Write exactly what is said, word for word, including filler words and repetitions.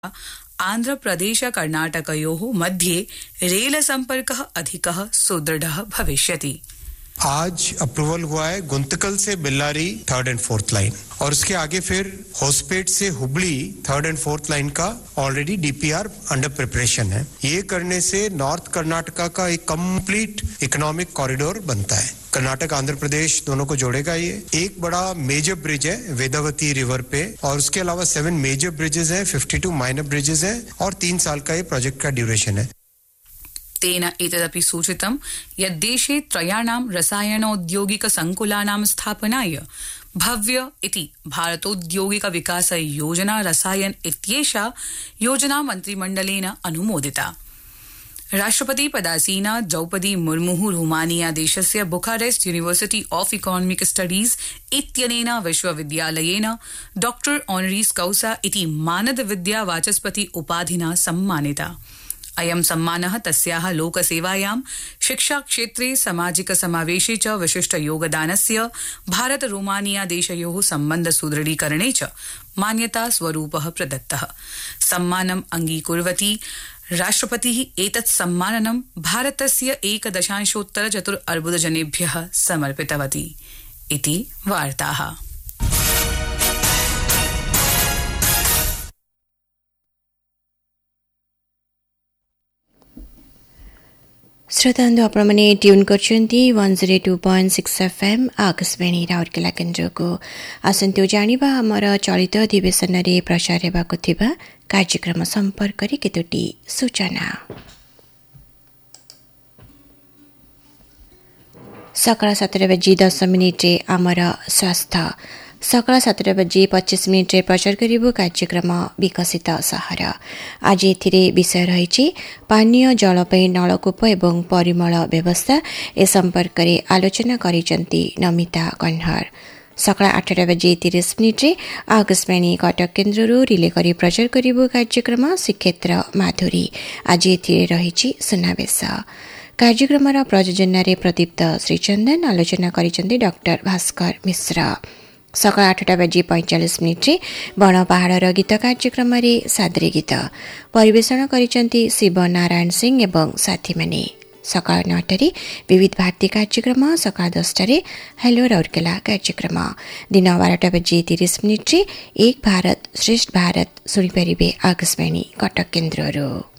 आंध्रप्रदेश कर्नाटकयोः मध्ये रेल संपर्कः अधिकः सुदृढ़ः भविष्यति। आज अप्रूवल हुआ है गुंतकल से Bellary third and fourth line और उसके आगे फिर होसपेट से Hubli third and fourth line का ऑलरेडी डीपीआर अंडर प्रिपरेशन है। ये करने से नॉर्थ कर्नाटका का एक कंप्लीट इकोनॉमिक कॉरिडोर बनता है। कर्नाटक आंध्र प्रदेश दोनों को जोड़ेगा। ये एक बड़ा मेजर ब्रिज है वेदावती रिवर पे और उसके अलावा सेवन मेजर ब्रिजेस हैं, फिफ्टी टू माइनर ब्रिजेस हैं और तीन साल का ये प्रोजेक्ट का ड्यूरेशन है। तेन एतदपि सूचितं यत् देशे त्रयाणां रसायनौद्योगिक संकुलानां स्थापनाय भव्य इति भारतौद्योगिक विकास योजना रसायन इत्येषा योजना मन्त्रिमण्डलेन अनुमोदिता। राष्ट्रपति पदासीना द्रौपदी मुर्मुः रोमानिया देशस्य Bucharest university of economic studies इत्यनेन विश्वविद्यालयेन डॉक्टर ऑनरीस कौसा इति मानद विद्या वाचस्पति उपाधिना सम्मानिता। अयं सम्मानः तस्याः लोकसेवायां शिक्षा क्षेत्रे सामाजिक समावेशे च विशिष्ट योगदानस्य भारत रोमानिया देशयोः सम्बन्ध सुदृढीकरणे च मान्यता स्वरूपः प्रदत्तः। सम्मानम् अंगीकुर्वती राष्ट्रपतिः एतत् सम्माननं भारतस्य एकदशांशोत्तर चतुर् अर्बुद जनेभ्यः समर्पितवती इति वार्ताः। श्रोतांदो आपण मैंने tune करछंती one zero two point six FM Akashvani Rourkela केन्द्र को आसंतो जानिबा हमर चलित अधिवेशन रे प्रसार हेबाको थिबा कार्यक्रम संपर्क रे केतोटी सूचना। सकाळ सातटा बजी दस मिनिट रे आमर स्वास्थ्य सकाळ सातटा बजी पच्चीस मिनिट रे प्रचार करिबो कार्यक्रम विकसित सहर। आज एथिरे विषय रहिछि पानीय जल पे नलकूप एवं परिमल व्यवस्था। ए संपर्क रे आलोचना करिसंती नमिता कन्हर। सकाळ आठटा बजी तीस मिनिट रे आकाशवाणी कटक केन्द्रରୁ रिले करी प्रचार करिबो कार्यक्रम श्रीक्षेत्र माधुरी। आज एथिरे रहिछि सुनावेश। कार्यक्रमर प्रयोजन रे प्रदीप्त श्रीचंदन आलोचना करिसंती डॉक्टर भास्कर मिश्र। सकाळ आठटा बजी पैंचालीस मिनिट रे बण पहाड़र गीत कार्यक्रम रे सादरी गीत परिवेषण करिसंती शिव नारायण सिंह एवं साथी माने। सकाळ नौटा रे विविध भारती कार्यक्रम सकाळ दसटा रे हेलो राउरकेला कार्यक्रम दिन बारटा बजी तीस मिनिट रे एक भारत श्रेष्ठ भारत सुनी परिबे आकाशवाणी कटक केन्द्रରୁ।